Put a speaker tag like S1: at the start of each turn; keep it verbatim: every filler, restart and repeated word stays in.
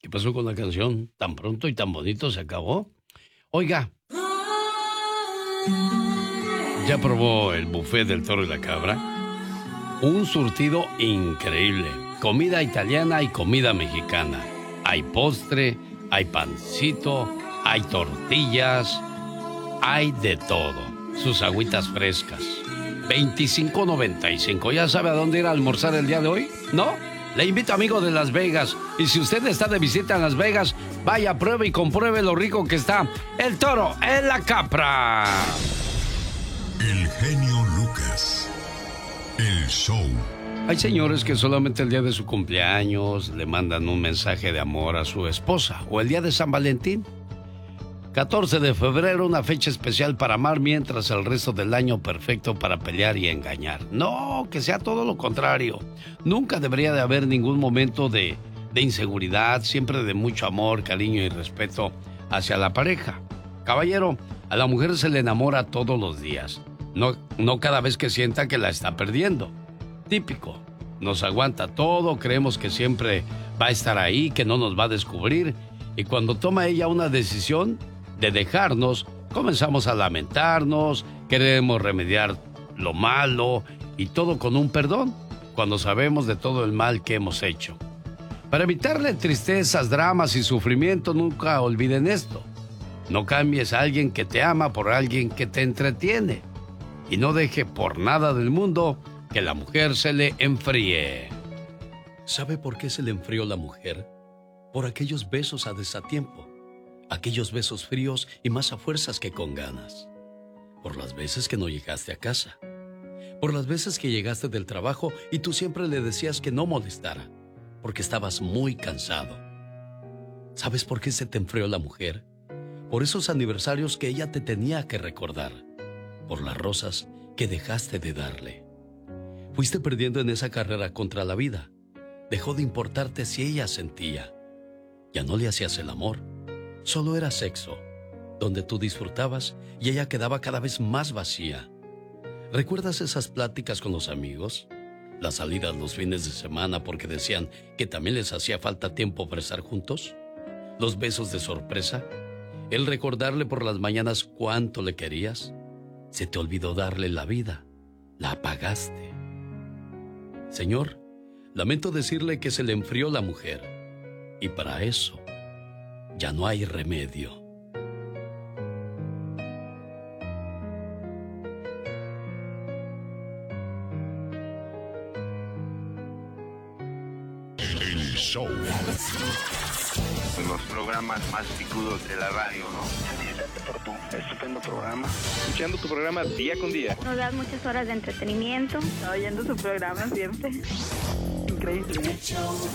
S1: ¿Qué pasó con la canción? ¿Tan pronto y tan bonito se acabó? Oiga, ¿ya probó el buffet del Toro y la Cabra? Un surtido increíble. Comida italiana y comida mexicana. Hay postre, hay pancito, hay tortillas, hay de todo. Sus agüitas frescas. veinticinco noventa y cinco. ¿Ya sabe a dónde ir a almorzar el día de hoy? ¿No? Le invito, amigo de Las Vegas. Y si usted está de visita en Las Vegas, vaya, pruebe y compruebe lo rico que está el Toro en la Capra.
S2: El genio Lucas. El show.
S1: Hay señores que solamente el día de su cumpleaños le mandan un mensaje de amor a su esposa. O el día de San Valentín. catorce de febrero, una fecha especial para amar, mientras el resto del año perfecto para pelear y engañar. No, que sea todo lo contrario. Nunca debería de haber ningún momento de, de inseguridad, siempre de mucho amor, cariño y respeto hacia la pareja. Caballero, a la mujer se le enamora todos los días, no, no cada vez que sienta que la está perdiendo. Típico, nos aguanta todo, creemos que siempre va a estar ahí, que no nos va a descubrir, y cuando toma ella una decisión de dejarnos, comenzamos a lamentarnos, queremos remediar lo malo y todo con un perdón, cuando sabemos de todo el mal que hemos hecho. Para evitarle tristezas, dramas y sufrimiento, nunca olviden esto. No cambies a alguien que te ama por alguien que te entretiene. Y no deje por nada del mundo que la mujer se le enfríe. ¿Sabe por qué se le enfrió la mujer? Por aquellos besos a desatiempo. Aquellos besos fríos y más a fuerzas que con ganas. Por las veces que no llegaste a casa. Por las veces que llegaste del trabajo y tú siempre le decías que no molestara, porque estabas muy cansado. ¿Sabes por qué se te enfrió la mujer? Por esos aniversarios que ella te tenía que recordar. Por las rosas que dejaste de darle. Fuiste perdiendo en esa carrera contra la vida. Dejó de importarte si ella sentía. Ya no le hacías el amor. Solo era sexo, donde tú disfrutabas y ella quedaba cada vez más vacía. ¿Recuerdas esas pláticas con los amigos? Las salidas los fines de semana porque decían que también les hacía falta tiempo para estar juntos. Los besos de sorpresa. El recordarle por las mañanas cuánto le querías. Se te olvidó darle la vida. La apagaste. Señor, lamento decirle que se le enfrió la mujer. Y para eso ya no hay remedio.
S2: El show.
S3: Los programas más picudos de la radio, ¿no? Por tu estupendo programa.
S4: Escuchando tu programa día con día.
S5: Nos das muchas horas de entretenimiento.
S6: Oyendo su programa siempre. Increíble.